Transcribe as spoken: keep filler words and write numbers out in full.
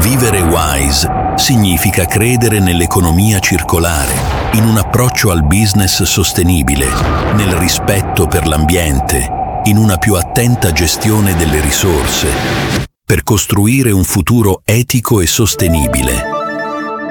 Vivere wise significa credere nell'economia circolare, in un approccio al business sostenibile, nel rispetto per l'ambiente, in una più attenta gestione delle risorse, per costruire un futuro etico e sostenibile.